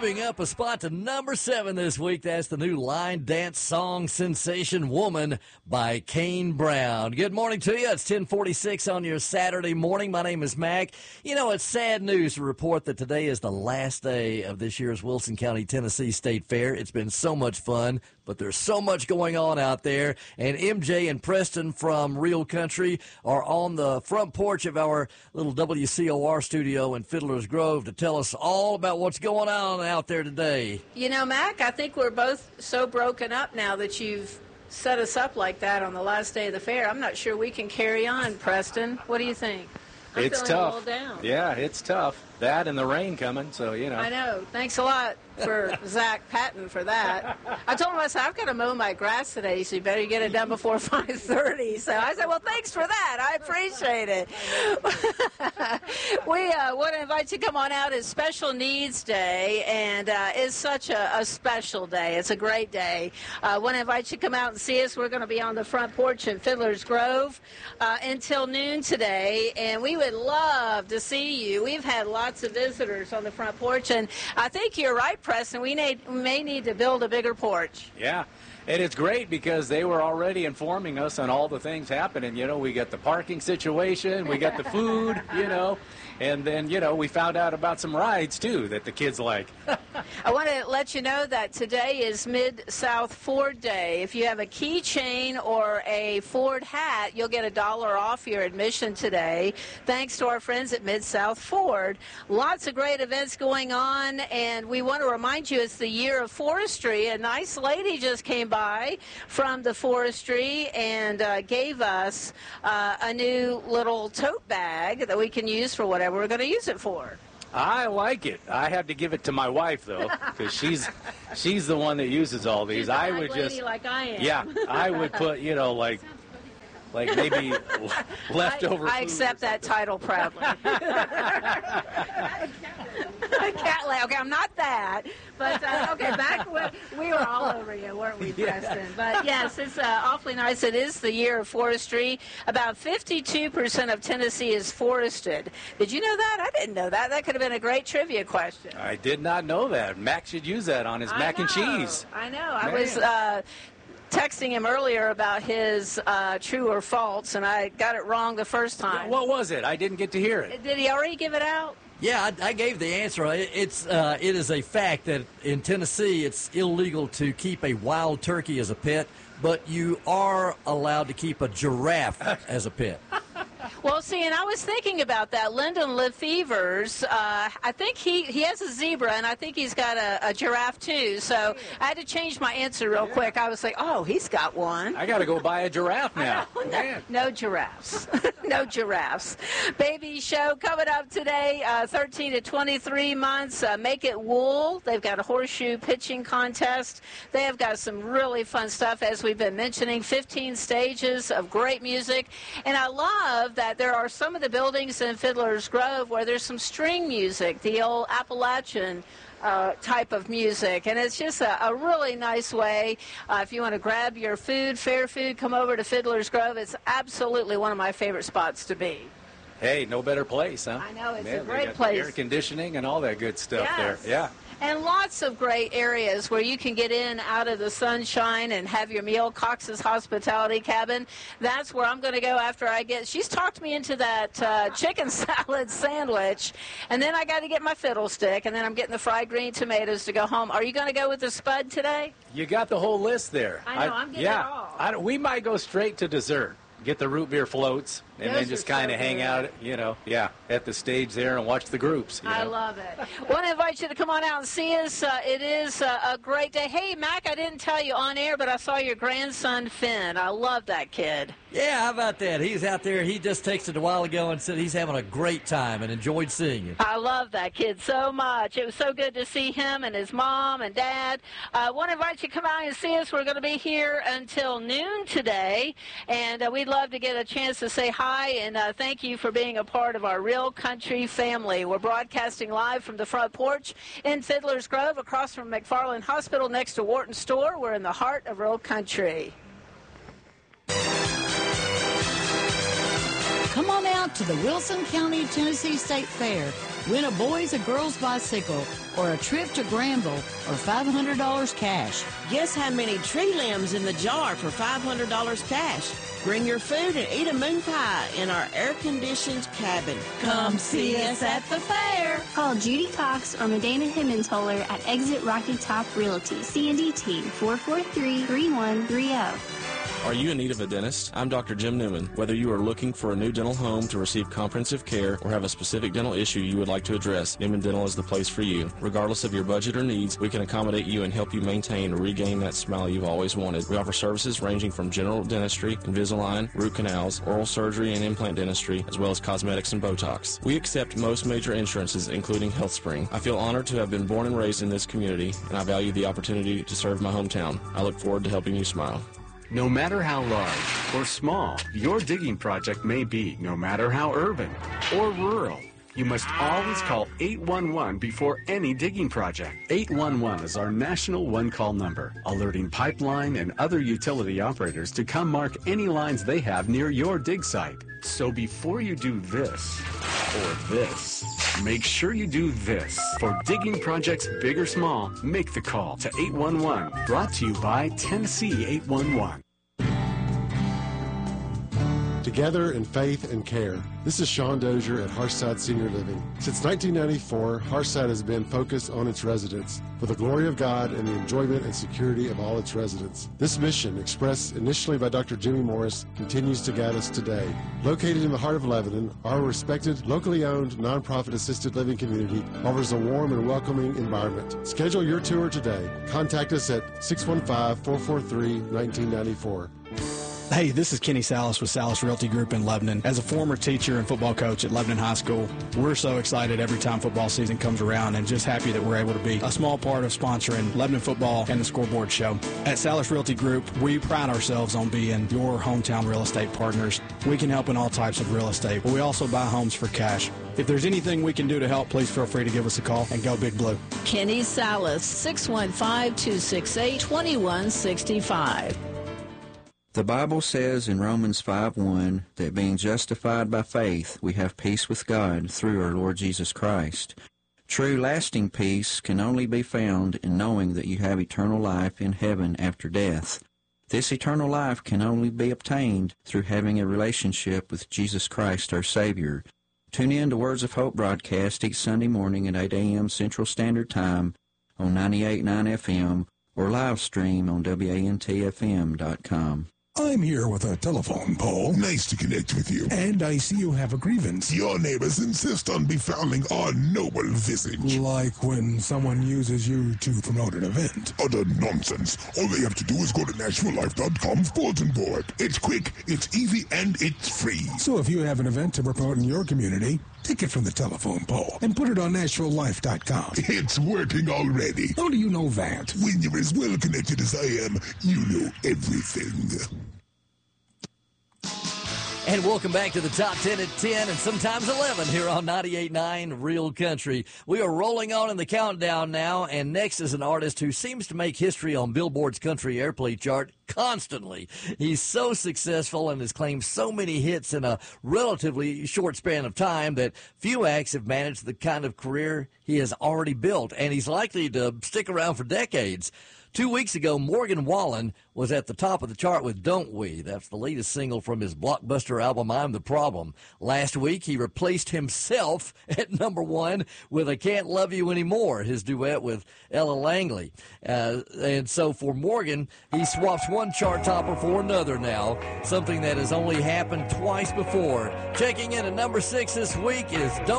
Moving up a spot to number 7 this week, that's the new line dance song sensation Woman by Kane Brown. Good morning to you. It's 10:46 on your Saturday morning. My name is Mac. You know, it's sad news to report that today is the last day of this year's Wilson County, Tennessee State Fair. It's been so much fun, but there's so much going on out there. And MJ and Preston from Real Country are on the front porch of our little WCOR studio in Fiddler's Grove to tell us all about what's going on out there today. You know, Mac, I think we're both so broken up now that you've set us up like that on the last day of the fair. I'm not sure we can carry on, Preston. What do you think? It's tough. A little down. Yeah, it's tough. That and the rain coming, so, you know. I know. Thanks a lot for Zach Patton for that. I told him, I said, I've got to mow my grass today, so you better get it done before 5:30. So I said, well, thanks for that. I appreciate it. We want to invite you to come on out. It's Special Needs Day, and it's such a special day. It's a great day. I want to invite you to come out and see us. We're going to be on the front porch in Fiddler's Grove until noon today, and we would love to see you. We've had lots of visitors on the front porch, and I think you're right, Preston. We may need to build a bigger porch. Yeah, and it's great because they were already informing us on all the things happening. You know, we got the parking situation, we got the food, you know, and then, you know, we found out about some rides, too, that the kids like. I want to let you know that today is Mid-South Ford Day. If you have a keychain or a Ford hat, you'll get $1 off your admission today, thanks to our friends at Mid-South Ford. Lots of great events going on, and we want to remind you it's the year of forestry. A nice lady just came by from the forestry and gave us a new little tote bag that we can use for whatever we're going to use it for. I like it. I have to give it to my wife, though, because she's the one that uses all these. She's a lady just like I am. Yeah, I would put, you know, like maybe leftover. I accept that title proudly. Okay, I'm not that, but okay. Back when we were all over you, weren't we, Preston? But yes, it's awfully nice. It is the year of forestry. About 52% of Tennessee is forested. Did you know that? I didn't know that. That could have been a great trivia question. I did not know that. Mac should use that on his mac and cheese. I know. I was texting him earlier about his true or false, and I got it wrong the first time. What was it? I didn't get to hear it. Did he already give it out? Yeah, I gave the answer. It is a fact that in Tennessee it's illegal to keep a wild turkey as a pet, but you are allowed to keep a giraffe as a pet. Well, see, and I was thinking about that. Lyndon Lefevers, I think he has a zebra, and I think he's got a giraffe, too. So I had to change my answer real quick. I was like, oh, he's got one. I got to go buy a giraffe now. No giraffes. No giraffes. Baby show coming up today, 13 to 23 months. Make It Wool. They've got a horseshoe pitching contest. They have got some really fun stuff, as we've been mentioning, 15 stages of great music. And I love that there are some of the buildings in Fiddler's Grove where there's some string music, the old Appalachian type of music, and it's just a really nice way. If you want to grab your food, fair food, come over to Fiddler's Grove. It's absolutely one of my favorite spots to be. Hey, no better place, huh? I know, it's a great place. Air conditioning and all that good stuff there. Yeah. And lots of great areas where you can get in out of the sunshine and have your meal. Cox's Hospitality Cabin. That's where I'm going to go after I get. She's talked me into that chicken salad sandwich, and then I got to get my fiddlestick, and then I'm getting the fried green tomatoes to go home. Are you going to go with the spud today? You got the whole list there. I know. I'm getting it all. We might go straight to dessert. Get the root beer floats, and then just kind of hang out, you know, at the stage there and watch the groups. You know? I love it. Want to invite you to come on out and see us. It is a great day. Hey, Mac, I didn't tell you on air, but I saw your grandson, Finn. I love that kid. Yeah, how about that? He's out there. He just texted a while ago and said he's having a great time and enjoyed seeing you. I love that kid so much. It was so good to see him and his mom and dad. I want to invite you to come out and see us. We're going to be here until noon today, and we'd love to get a chance to say hi and thank you for being a part of our Real Country family. We're broadcasting live from the front porch in Fiddler's Grove across from McFarland Hospital next to Wharton Store. We're in the heart of Real Country. Come on out to the Wilson County, Tennessee State Fair. Win a boys or girls bicycle or a trip to Granville or $500 cash. Guess how many tree limbs in the jar for $500 cash? Bring your food and eat a moon pie in our air-conditioned cabin. Come see us at the fair. Call Judy Cox or Medina Himmensholer at Exit Rocky Top Realty, CNDT 443-3130. Are you in need of a dentist? I'm Dr. Jim Newman. Whether you are looking for a new dental home to receive comprehensive care or have a specific dental issue you would like to address, Newman Dental is the place for you. Regardless of your budget or needs, we can accommodate you and help you maintain or regain that smile you've always wanted. We offer services ranging from general dentistry, Invisalign, root canals, oral surgery and implant dentistry, as well as cosmetics and Botox. We accept most major insurances, including HealthSpring. I feel honored to have been born and raised in this community, and I value the opportunity to serve my hometown. I look forward to helping you smile. No matter how large or small your digging project may be, no matter how urban or rural, you must always call 811 before any digging project. 811 is our national one-call number, alerting pipeline and other utility operators to come mark any lines they have near your dig site. So before you do this or this, make sure you do this. For digging projects big or small, make the call to 811. Brought to you by Tennessee 811. Together in faith and care. This is Sean Dozier at Harshside Senior Living. Since 1994, Harshside has been focused on its residents for the glory of God and the enjoyment and security of all its residents. This mission, expressed initially by Dr. Jimmy Morris, continues to guide us today. Located in the heart of Lebanon, our respected, locally owned, nonprofit assisted living community offers a warm and welcoming environment. Schedule your tour today. Contact us at 615-443-1994. Hey, this is Kenny Salas with Salas Realty Group in Lebanon. As a former teacher and football coach at Lebanon High School, we're so excited every time football season comes around and just happy that we're able to be a small part of sponsoring Lebanon football and the Scoreboard Show. At Salas Realty Group, we pride ourselves on being your hometown real estate partners. We can help in all types of real estate, but we also buy homes for cash. If there's anything we can do to help, please feel free to give us a call and go Big Blue. Kenny Salas, 615-268-2165. The Bible says in Romans 5:1 that being justified by faith, we have peace with God through our Lord Jesus Christ. True lasting peace can only be found in knowing that you have eternal life in heaven after death. This eternal life can only be obtained through having a relationship with Jesus Christ our Savior. Tune in to Words of Hope broadcast each Sunday morning at 8 a.m. Central Standard Time on 98.9 FM or live stream on WANTFM.com. I'm here with a telephone pole. Nice to connect with you. And I see you have a grievance. Your neighbors insist on befouling our noble visage. Like when someone uses you to promote an event. Utter nonsense. All they have to do is go to NashvilleLife.com's bulletin board. It's quick, it's easy, and it's free. So if you have an event to promote in your community, take it from the telephone pole and put it on NashvilleLife.com. It's working already. How do you know that? When you're as well connected as I am, you know everything. And welcome back to the Top 10 at 10 and sometimes 11 here on 98.9 Real Country. We are rolling on in the countdown now, and next is an artist who seems to make history on Billboard's country airplay chart constantly. He's so successful and has claimed so many hits in a relatively short span of time that few acts have managed the kind of career he has already built, and he's likely to stick around for decades. 2 weeks ago, Morgan Wallen was at the top of the chart with Don't We. That's the latest single from his blockbuster album, I'm the Problem. Last week, he replaced himself at number one with I Can't Love You Anymore, his duet with Ella Langley. And so for Morgan, he swaps one chart topper for another now, something that has only happened twice before. Checking in at number 6 this week is Don't